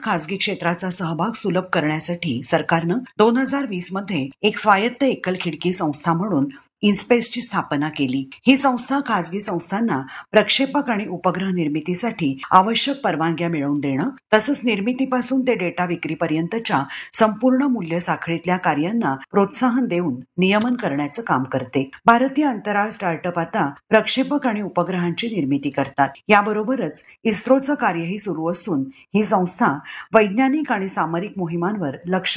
खासगी क्षेत्राचा सहभाग सुलभ करण्यासाठी सरकारनं 2020 मध्ये एक स्वायत्त एकल खिडकी संस्था म्हणून इन्स्पेसची स्थापना केली. ही संस्था खासगी संस्थांना प्रक्षेपक आणि उपग्रह निर्मितीसाठी आवश्यक परवानग्या मिळवून देणं तसंच निर्मितीपासून ते डेटा विक्रीपर्यंतच्या संपूर्ण मूल्य साखळीतल्या कार्यांना प्रोत्साहन देऊन नियमन करण्याचं काम करते. भारतीय अंतराळ स्टार्टअप आता प्रक्षेपक आणि उपग्रहांची निर्मिती करतात. याबरोबरच इस्रोचं कार्यही सुरू असून ही संस्था वैज्ञानिक आणि सामरिक मोहिमांवर लक्ष